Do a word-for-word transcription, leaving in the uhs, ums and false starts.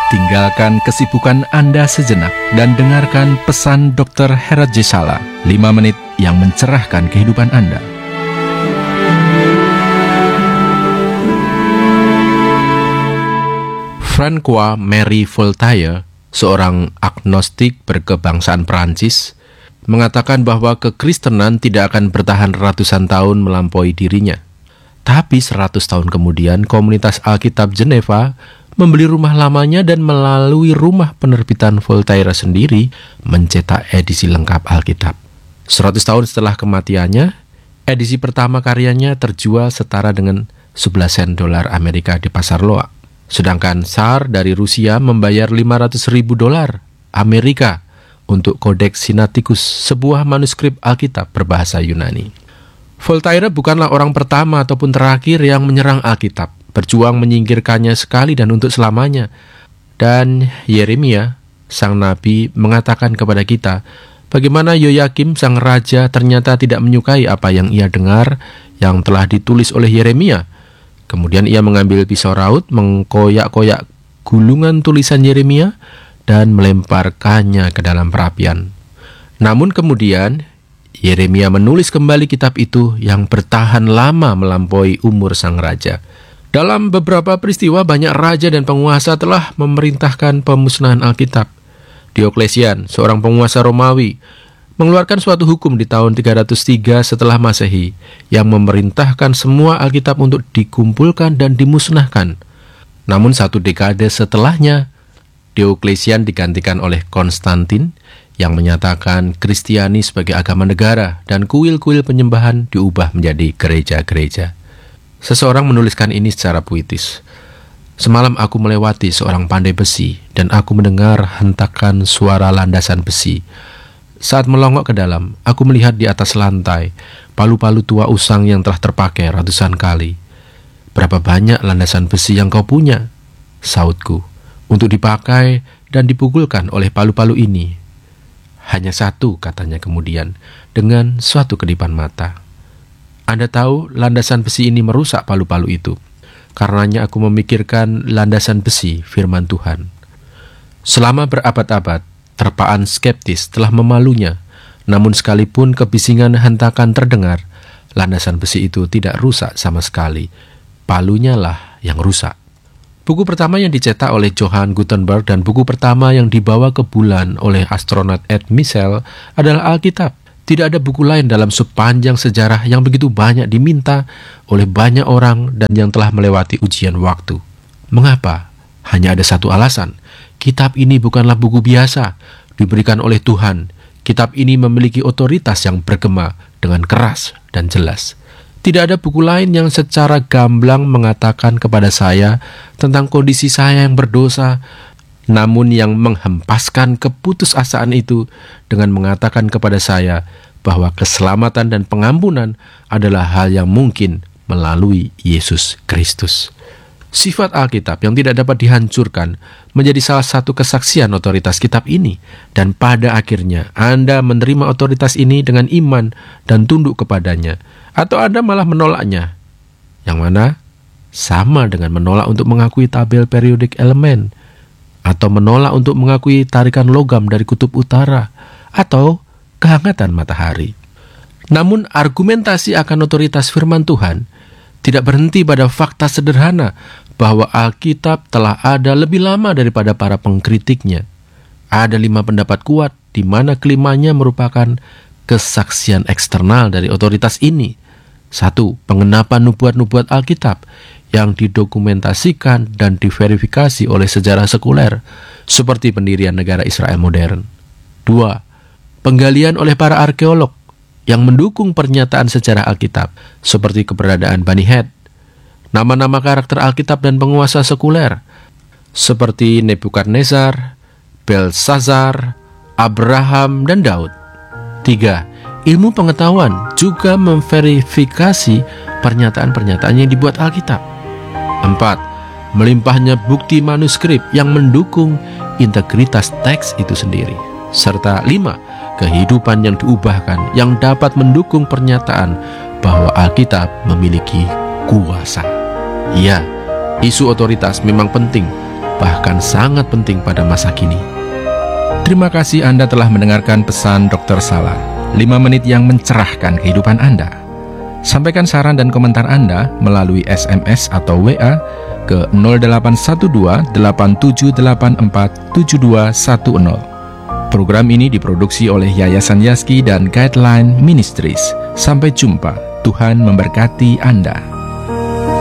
Tinggalkan kesibukan Anda sejenak dan dengarkan pesan dokter Herat Jesala, lima menit yang mencerahkan kehidupan Anda. François Marie Voltaire, seorang agnostik berkebangsaan Perancis, mengatakan bahwa kekristenan tidak akan bertahan ratusan tahun melampaui dirinya. Tapi seratus tahun kemudian, komunitas Alkitab Geneva membeli rumah lamanya dan melalui rumah penerbitan Voltaire sendiri mencetak edisi lengkap Alkitab. Seratus tahun setelah kematiannya, edisi pertama karyanya terjual setara dengan sebelas sen dolar Amerika di pasar loak. Sedangkan Tsar dari Rusia membayar lima ratus ribu dolar Amerika untuk Codex Sinaiticus, sebuah manuskrip Alkitab berbahasa Yunani. Voltaire bukanlah orang pertama ataupun terakhir yang menyerang Alkitab, berjuang menyingkirkannya sekali dan untuk selamanya. Dan Yeremia, sang nabi, mengatakan kepada kita bagaimana Yoyakim, sang raja, ternyata tidak menyukai apa yang ia dengar yang telah ditulis oleh Yeremia. Kemudian ia mengambil pisau raut, mengkoyak-koyak gulungan tulisan Yeremia dan melemparkannya ke dalam perapian. Namun kemudian Yeremia menulis kembali kitab itu yang bertahan lama melampaui umur sang raja. Dalam beberapa peristiwa, banyak raja dan penguasa telah memerintahkan pemusnahan Alkitab. Dioklesian, seorang penguasa Romawi, mengeluarkan suatu hukum di tahun tiga ratus tiga setelah Masehi yang memerintahkan semua Alkitab untuk dikumpulkan dan dimusnahkan. Namun satu dekade setelahnya, Dioklesian digantikan oleh Konstantin yang menyatakan Kristiani sebagai agama negara dan kuil-kuil penyembahan diubah menjadi gereja-gereja. Seseorang menuliskan ini secara puitis. Semalam aku melewati seorang pandai besi dan aku mendengar hentakan suara landasan besi. Saat melongok ke dalam, aku melihat di atas lantai palu-palu tua usang yang telah terpakai ratusan kali. Berapa banyak landasan besi yang kau punya? Sautku, untuk dipakai dan dipukulkan oleh palu-palu ini. Hanya satu, katanya kemudian, dengan suatu kedipan mata. Anda tahu, landasan besi ini merusak palu-palu itu. Karenanya aku memikirkan landasan besi firman Tuhan. Selama berabad-abad, terpaan skeptis telah memalunya. Namun sekalipun kebisingan hentakan terdengar, landasan besi itu tidak rusak sama sekali. Palunya lah yang rusak. Buku pertama yang dicetak oleh Johann Gutenberg dan buku pertama yang dibawa ke bulan oleh astronot Ed Mitchell adalah Alkitab. Tidak ada buku lain dalam sepanjang sejarah yang begitu banyak diminta oleh banyak orang dan yang telah melewati ujian waktu. Mengapa? Hanya ada satu alasan. Kitab ini bukanlah buku biasa, diberikan oleh Tuhan. Kitab ini memiliki otoritas yang bergema dengan keras dan jelas. Tidak ada buku lain yang secara gamblang mengatakan kepada saya tentang kondisi saya yang berdosa, namun yang menghempaskan keputusasaan itu dengan mengatakan kepada saya bahwa keselamatan dan pengampunan adalah hal yang mungkin melalui Yesus Kristus. Sifat Alkitab yang tidak dapat dihancurkan menjadi salah satu kesaksian otoritas kitab ini, dan pada akhirnya Anda menerima otoritas ini dengan iman dan tunduk kepadanya, atau Anda malah menolaknya, yang mana sama dengan menolak untuk mengakui tabel periodik elemen, atau menolak untuk mengakui tarikan logam dari kutub utara, atau kehangatan matahari. Namun argumentasi akan otoritas firman Tuhan tidak berhenti pada fakta sederhana bahwa Alkitab telah ada lebih lama daripada para pengkritiknya. Ada lima pendapat kuat di mana kelimanya merupakan kesaksian eksternal dari otoritas ini. Satu, pengenapan nubuat-nubuat Alkitab yang didokumentasikan dan diverifikasi oleh sejarah sekuler, seperti pendirian negara Israel modern. Dua, penggalian oleh para arkeolog yang mendukung pernyataan sejarah Alkitab, seperti keberadaan Bani Het, nama-nama karakter Alkitab dan penguasa sekuler, seperti Nebukadnezar, Belsazar, Abraham, dan Daud. Tiga, ilmu pengetahuan juga memverifikasi pernyataan-pernyataan yang dibuat Alkitab. Empat, melimpahnya bukti manuskrip yang mendukung integritas teks itu sendiri. Serta lima, kehidupan yang diubahkan yang dapat mendukung pernyataan bahwa Alkitab memiliki kuasa. Ya, isu otoritas memang penting, bahkan sangat penting pada masa kini. Terima kasih Anda telah mendengarkan pesan dokter Sala, lima menit yang mencerahkan kehidupan Anda. Sampaikan saran dan komentar Anda melalui S M S atau W A ke nol delapan satu dua delapan tujuh delapan empat tujuh dua satu nol. Program ini diproduksi oleh Yayasan Yazki dan Guideline Ministries. Sampai jumpa, Tuhan memberkati Anda.